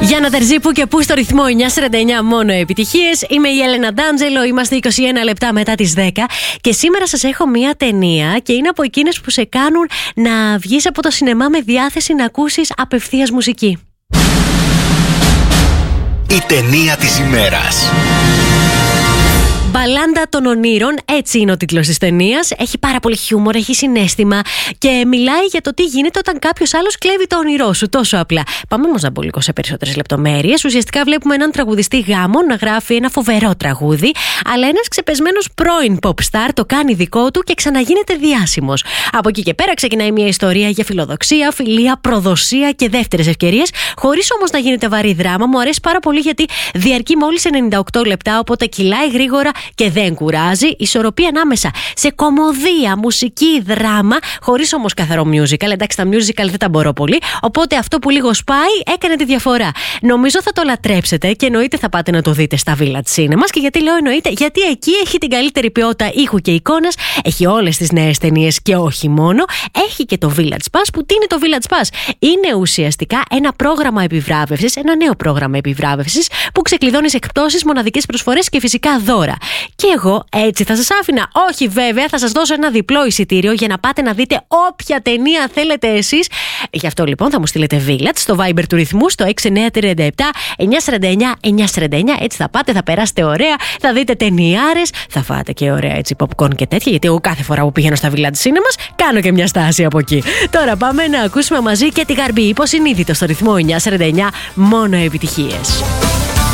Γιάννα Τερζή, που και που στο ρυθμό 949 μόνο επιτυχίες. Είμαι η Έλενα Ντάντζελο, είμαστε 21 λεπτά μετά τις 10 και σήμερα σας έχω μία ταινία και είναι από εκείνες που σε κάνουν να βγεις από το σινεμά με διάθεση να ακούσεις απευθείας μουσική. Η ταινία της ημέρας. Μπαλάντα των ονείρων, έτσι είναι ο τίτλος της ταινίας. Έχει πάρα πολύ χιούμορ, έχει συναίσθημα και μιλάει για το τι γίνεται όταν κάποιος άλλος κλέβει το όνειρό σου. Τόσο απλά. Πάμε όμως να μπω λίγο σε περισσότερες λεπτομέρειες. Ουσιαστικά βλέπουμε έναν τραγουδιστή γάμο να γράφει ένα φοβερό τραγούδι, αλλά ένας ξεπεσμένος πρώην pop star το κάνει δικό του και ξαναγίνεται διάσημος. Από εκεί και πέρα ξεκινάει μια ιστορία για φιλοδοξία, φιλία, προδοσία και δεύτερες ευκαιρίες, χωρίς όμως να γίνεται βαρύ δράμα. Μου αρέσει πάρα πολύ γιατί διαρκεί μόλις 98 λεπτά, οπότε κυλάει γρήγορα και δεν κουράζει. Ισορροπία ανάμεσα σε κωμωδία, μουσική, δράμα, χωρίς όμως καθαρό musical. Εντάξει, τα musical δεν τα μπορώ πολύ. Οπότε αυτό που λίγο σπάει έκανε τη διαφορά. Νομίζω θα το λατρέψετε και εννοείται θα πάτε να το δείτε στα Village Cinemas. Και γιατί λέω εννοείται? Γιατί εκεί έχει την καλύτερη ποιότητα ήχου και εικόνας. Έχει όλες τις νέες ταινίες και όχι μόνο. Έχει και το Village Pass. Που τι είναι το Village Pass? Είναι ουσιαστικά ένα πρόγραμμα επιβράβευσης, ένα νέο πρόγραμμα επιβράβευσης που ξεκλειδώνει εκπτώσεις, μοναδικές προσφορές και φυσικά δώρα. Και εγώ έτσι θα σας άφηνα. Όχι βέβαια, θα σας δώσω ένα διπλό εισιτήριο για να πάτε να δείτε όποια ταινία θέλετε εσείς. Γι' αυτό λοιπόν θα μου στείλετε Village στο Viber του ρυθμού στο 6937 949 949. Έτσι θα πάτε, θα περάσετε ωραία, θα δείτε ταινιάρες, θα φάτε και ωραία έτσι popcorn και τέτοια. Γιατί εγώ κάθε φορά που πηγαίνω στα Village Cinemas κάνω και μια στάση από εκεί. Τώρα πάμε να ακούσουμε μαζί και τη Γαρμπή, υποσυνείδητο στο ρυθμό 949 μόνο επιτυχίες.